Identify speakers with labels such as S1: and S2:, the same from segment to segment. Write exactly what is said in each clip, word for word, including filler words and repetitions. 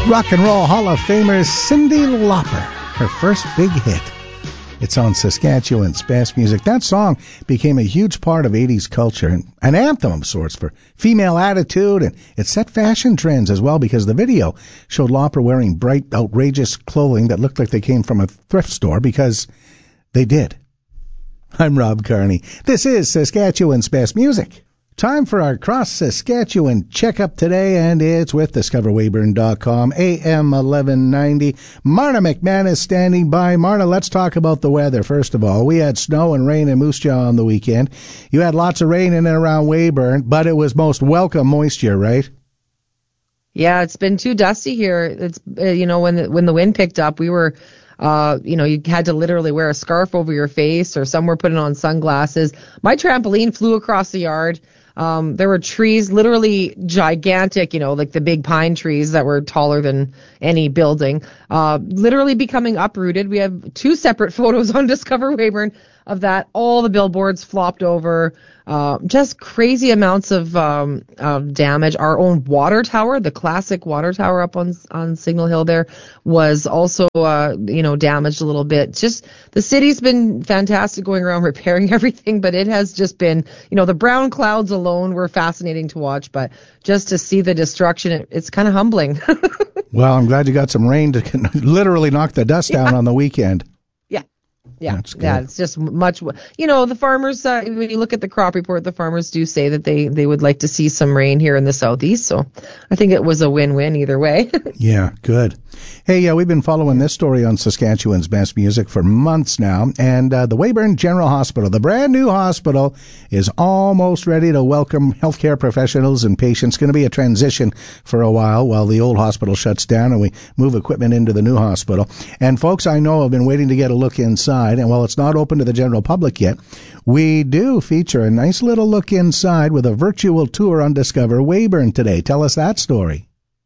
S1: Rock and Roll Hall of Famer Cyndi Lauper, her first big hit. It's on Saskatchewan's Best Music. That song became a huge part of eighties culture, and an anthem of sorts for female attitude, and it set fashion trends as well because the video showed Lauper wearing bright, outrageous clothing that looked like they came from a thrift store, because they did. I'm Rob Carney. This is Saskatchewan's Best Music. Time for our Cross Saskatchewan checkup today, and it's with Discover Weyburn dot com, A M eleven ninety. Marna McMahon is standing by. Marna, let's talk about the weather. First of all, we had snow and rain in Moose Jaw on the weekend. You had lots of rain in and around Weyburn, but it was most welcome moisture, right?
S2: Yeah, it's been too dusty here. It's uh, you know, when the, when the wind picked up, we were Uh, you know, you had to literally wear a scarf over your face, or some were putting on sunglasses. My trampoline flew across the yard. Um, there were trees, literally gigantic, you know, like the big pine trees that were taller than any building, uh, literally becoming uprooted. We have two separate photos on Discover Weyburn of that. All the billboards flopped over. Uh, just crazy amounts of, um, of damage. Our own water tower, the classic water tower up on, on Signal Hill there, was also, uh, you know, damaged a little bit. Just, the city's been fantastic going around repairing everything, but it has just been, you know, the brown clouds alone were fascinating to watch, but just to see the destruction, it, it's kind of humbling.
S1: Well, I'm glad you got some rain to literally knock the dust down
S2: Yeah.
S1: on the weekend.
S2: Yeah, yeah, it's just much, you know, the farmers, uh, when you look at the crop report, the farmers do say that they, they would like to see some rain here in the southeast. So I think it was a win-win either way.
S1: Yeah, good. Hey, yeah, we've been following this story on Saskatchewan's Best Music for months now. And uh, the Weyburn General Hospital, the brand new hospital, is almost ready to welcome healthcare professionals and patients. It's going to be a transition for a while while the old hospital shuts down and we move equipment into the new hospital. And folks I know have been waiting to get a look inside. And while it's not open to the general public yet, we do feature a nice little look inside with a virtual tour on Discover Weyburn today. Tell us that story.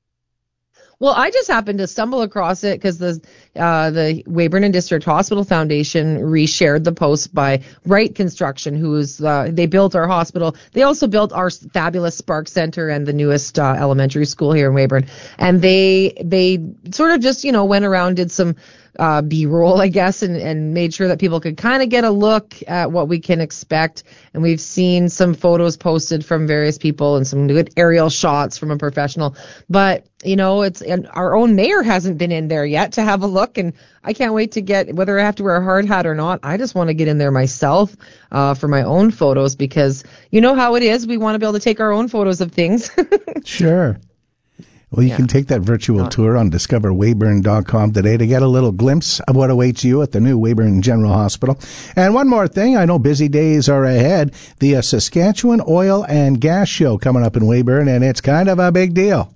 S2: Well, I just happened to stumble across it because the uh, the Weyburn and District Hospital Foundation reshared the post by Wright Construction, who's uh, they built our hospital. They also built our fabulous Spark Center and the newest uh, elementary school here in Weyburn. And they they sort of just, you know, went around, did some uh, B-roll, I guess, and, and made sure that people could kind of get a look at what we can expect. And we've seen some photos posted from various people and some good aerial shots from a professional. But, you know, it's, and our own mayor hasn't been in there yet to have a look. And I can't wait to get, whether I have to wear a hard hat or not, I just want to get in there myself, uh, for my own photos, because you know how it is. We want to be able to take our own photos of things.
S1: Sure. Well, you yeah. can take that virtual tour on Discover Weyburn dot com today to get a little glimpse of what awaits you at the new Weyburn General Hospital. And one more thing, I know busy days are ahead. The uh, Saskatchewan Oil and Gas Show coming up in Weyburn, and it's kind of a big deal.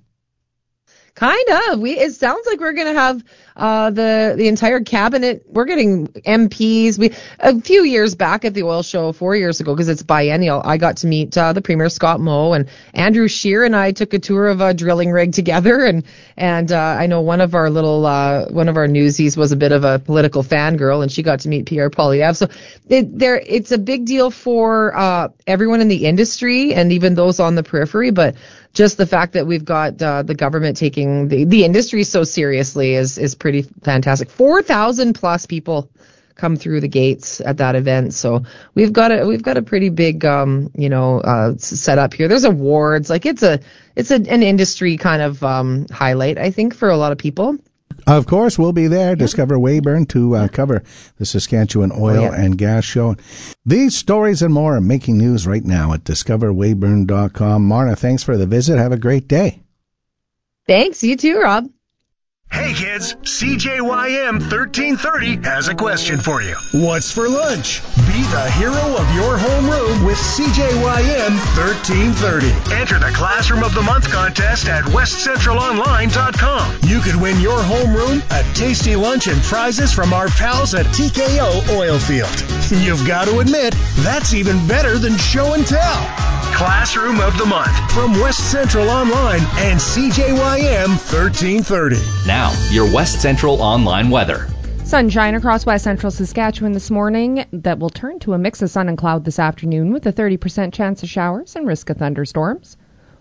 S2: Kind of. We. It sounds like we're going to have uh, the the entire cabinet. We're getting M Ps. We a few years back at the oil show, four years ago, because it's biennial. I got to meet uh, the Premier Scott Moe, and Andrew Scheer and I took a tour of a drilling rig together. And and uh, I know one of our little uh, one of our newsies was a bit of a political fangirl, and she got to meet Pierre Poilievre. So it, there, it's a big deal for uh, everyone in the industry and even those on the periphery, but just the fact that we've got uh, the government taking the, the industry so seriously is, is pretty fantastic. four thousand plus people come through the gates at that event. So we've got a, we've got a pretty big, um, you know, uh, setup here. There's awards. Like it's a, it's a, an industry kind of, um, highlight, I think, for a lot of people.
S1: Of course, we'll be there. Yeah. Discover Weyburn to uh, cover the Saskatchewan Oil oh, yeah. and Gas Show. These stories and more are making news right now at Discover Weyburn dot com. Marna, thanks for the visit. Have a great day.
S2: Thanks. You too, Rob.
S3: Hey kids, C J Y M thirteen thirty has a question for you.
S4: What's for lunch?
S3: Be the hero of your homeroom with C J Y M thirteen thirty. Enter the Classroom of the Month contest at west central online dot com. You could win your homeroom a tasty lunch and prizes from our pals at T K O Oilfield. You've got to admit, that's even better than show and tell. Classroom of the Month from West Central Online and C J Y M thirteen thirty.
S5: Now, your West Central Online weather.
S6: Sunshine across West Central Saskatchewan this morning that will turn to a mix of sun and cloud this afternoon with a thirty percent chance of showers and risk of thunderstorms.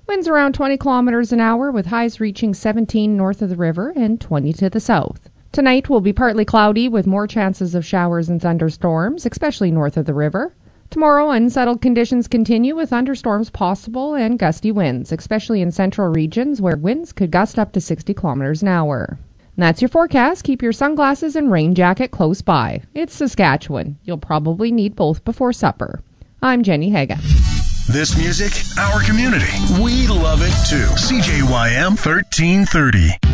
S6: Winds around twenty kilometers an hour with highs reaching seventeen north of the river and twenty to the south. Tonight will be partly cloudy with more chances of showers and thunderstorms, especially north of the river. Tomorrow, unsettled conditions continue with thunderstorms possible and gusty winds, especially in central regions where winds could gust up to sixty kilometers an hour. And that's your forecast. Keep your sunglasses and rain jacket close by. It's Saskatchewan. You'll probably need both before supper. I'm Jenny Haga.
S3: This music, our community. We love it too. C J Y M thirteen thirty.